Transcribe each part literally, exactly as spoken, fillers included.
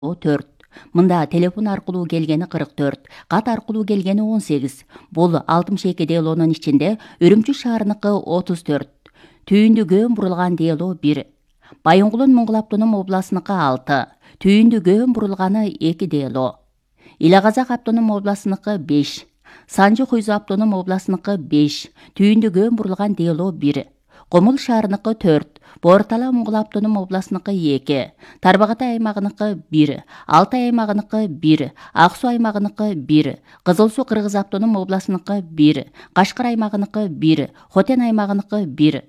төрт. Мында телефон аркылуу келгени кырк төрт, кат аркылуу келгени он сегиз. Бул алтымыш эки делонун ичинде Үрүмчү шаарыныкы отуз төрт. Түйүндү көөм бурулган дело бир. Байынгулун Моңгол автоном областыныкы алты. Түйүндү көөм бурулганы эки дело. Ила Казак автоном областыныкы беш. Санжы Хуйзу автоном областыныкы беш. Түйүндү көөм бурулган дело бир. Комул шаарыныкы төрт. Бортала Моңгол автоном областыныкы эки. Тарбагатай аймагыныкы бир. Алтай аймагыныкы бир. Ак Суу аймагыныкы бир. Кызыл Суу Кыргыз автоном областыныкы бир. Кашкар аймагыныкы бир. Хотен аймагыныкы бир.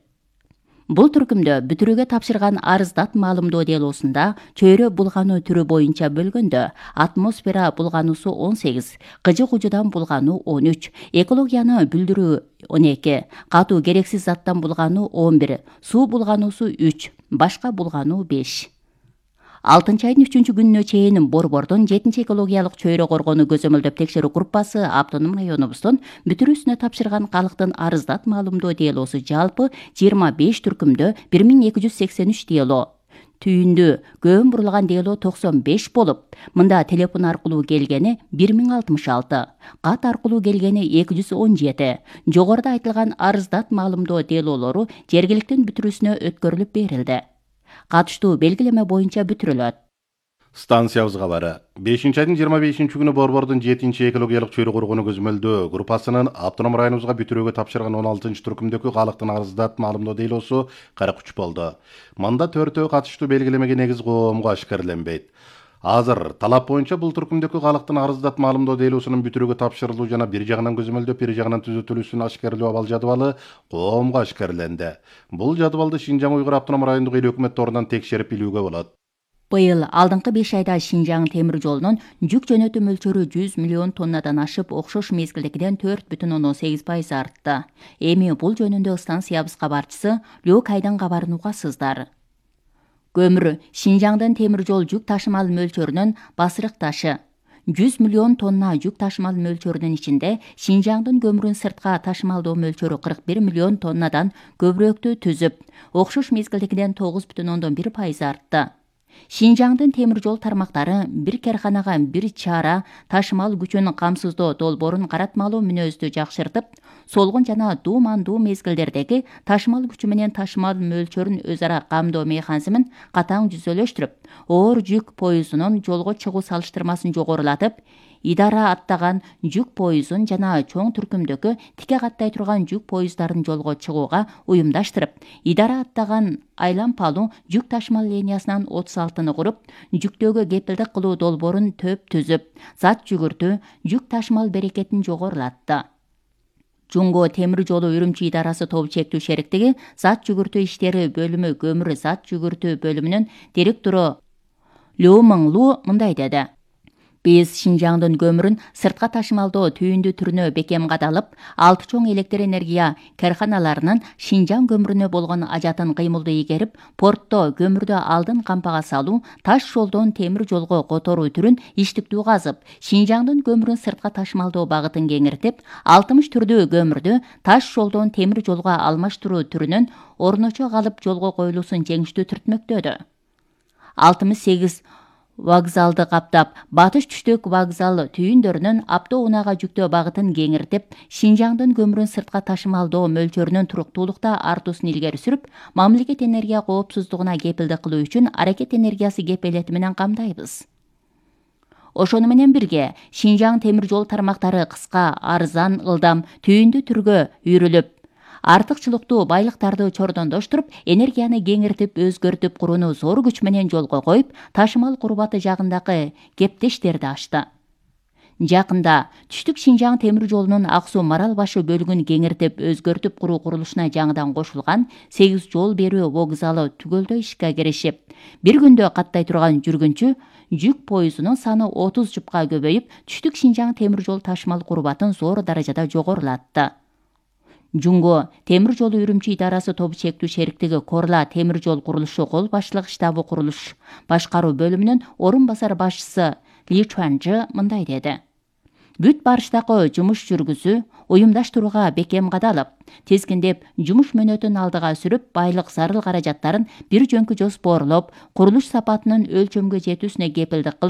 Бул түркүмдө бүтүрүүгө тапшырган арыздат маалымдоо делосунда чөйрө булгануу түрү боюнча бөлгөндө атмосфера булгануусу он сегиз, кыжы кужудан булгануу он үч, экологияны бүлдүрүү он эки, катуу керексиз заттан булгануу он бир, суу булгануусу үч, башка булгануу беш. алтынчы айдын үчүнчү күнүнө чейин Борбордун жетинчи экологиялык чөйрө коргоону көзөмөлдөп текшерүү группасы автоном районубуздун бүтүрүүсүнө тапшырган калктын арыздат маалымдоо делосу жалпы жыйырма беш түркүмдө бир миң эки жүз сексен үч дело. Түйүндү көөм бурулган дело токсон беш болуп, мында телефон аркылуу келгени бир миң алтымыш алты, кат аркылуу келгени эки жүз он жети. Жогоруда айтылган арыздат маалымдоо делолору жергиликтин бүтүрүүсүнө өткөрүлүп берилди. Катыштуу белгилеме боюнча бүтүрүлөт. Станциябыз кабары. бешинчи айдын жыйырма бешинчи күнү Борбордун жетинчи экологиялык чөйрө коргоону көзөмөлдөө группасынын автоном районубузга бүтүрүүгө тапшырган он алтынчы түркүмдөгү калктын арыздат маалымдоо делосу кырк үч болду. Мында төртөө катыштуу белгилемеге негиз коомго ашкерленбейт. Азыр талап боюнча бул түркүмдөгү калктын арыздат маалымдоо делосунун бүтүрүүгө тапшырылуу жана бир жагынан көзөмөлдөп, бир жагынан түзөтүлүүсүн ашкерлөө абал жадыбалы коомго ашкерленди. Бул жадыбалды Шинжаң Уйгур автоном райондук эл өкмөт торунан текшерип билүүгө болот. Быйыл алдыңкы беш айда Шинжаң темир жолунун жүк жөнөтүү мөлчөрү жүз миллион тоннадан ашып, окшош мезгилдегиден төрт бүтүн ондон сегиз пайыз артты. Эми бул жөнүндө станциябыз кабарчысы Лөө Кайдан кабарын угасыздар. Көмүр Шинжаңдын темир жол жүк ташымал мөлчөрүнүн басырык ташы. жүз миллион тонна жүк ташымал мөлчөрүнүн ичинде Шинжаңдын көмүрүн сыртка ташымалдоо мөлчөрү кырк бир миллион тоннадан көбүрөөктү түзүп, окшош мезгилдегиден тогуз бүтүн ондон бир пайыз артты. Шинжаңдын темир жол тармактары бир керканага бир чара ташымал күчүн камсыздоо долбоорун каратмалуу мүнөздү жакшыртып, солгун жана дуумандуу мезгилдердеги ташымал күчү менен ташымал мөлчөрүн өз ара камдоо механизмин катаң жүзөлөштүрүп, оор жүк поездунун жолго чыгуу салыштырмасын жогорулатып, идара аттаган жүк поездун жана чоң түркүмдөгү тике каттай турган жүк поезддарын жолго чыгууга уюмдаштырып, идара аттаган айлампалуу жүк ташымал линиясынан отуз алтыны куруп, жүктөгү кепилдик кылуу долбоорун төп түзүп, зат жүгүртүү, жүк ташымал берекетин жогорулатты. Жунго темир жолу Үрүмчү идарасы тобу чектүү шериктиги зат жүгүртүү иштери бөлүмү көмүр зат жүгүртүү бөлүмүнүн директору Лөө Мыңлуу мындай деди. Биз Шинжаңдын көмүрүн сыртка ташымалдоо түйүндү түрүнө бекем кадалып, алты чоң электр энергия карканаларынын Шинжаң көмүрүнө болгон ажатын кыймылдуу ийгерип, портто көмүрдү алдын кампага салуу, таш жолдон темир жолго которуу түрүн иштиктүү казып, Шинжаңдын көмүрүн сыртка ташымалдоо багытын кеңиртип, алтымыш түрдүү көмүрдү таш жолдон темир жолго алмаштыруу түрүнүн орночо калып жолго коюлуусун жеңиштүү түртмөктөдү. алтымыш сегиз вокзалды каптап, батыш түштүк вокзал түйүндөрүнүн автоунаага жүктөө багытын кеңиртип, Шинжаңдын көмүрүн сыртка ташымалдоо мөлчөрүнүн туруктуулукта артуусун илгери сүрүп, мамлекет энергия коопсуздугуна кепилдик кылуу үчүн аракет энергиясы кепилети менен камдайбыз. Ошону менен бирге Шинжаң темир жол тармактары кыска, арзан, ылдам түйүндү түргө үйрүлүп, артыкчылыктуу байлыктарды чордондоштуруп, энергияны кеңиртип, өзгөртүп курууну зор күч менен жолго коюп, ташымал курбаты жагындагы кептештерди ачты. Жакында түштүк Шинжаң темир жолунун Ак Суу Марал башы бөлүгүн кеңиртип, өзгөртүп куруу курулушуна жаңыдан кошулган сегиз жол берүү вокзалы түгөлдөй ишке киришип, бир күндө каттай турган жүргүнчү жүк поездунун саны отуз жупка көбөйүп, түштүк Шинжаң темир жол ташымал курбатын зор даражада жогорулатты. Жунго темир жолу Үрүмчү идарасы тобу чектүү шериктиги Корла темир жол курулушу кол башчылык штабы курулуш башкаруу бөлүмүнүн орун басар башчысы Ли Чуанжы мындай деди. бүт барыштагы жумуш жүргүзүү уюмдаштырууга бекем кадалып, тескиндеп жумуш мөөнөтүн алдыга сүрүп, байлык зарыл каражаттарын бир жөнкү жоспоорлоп, курулуш сапатынын өлчөмгө жетүүсүнө кепилдик кылып,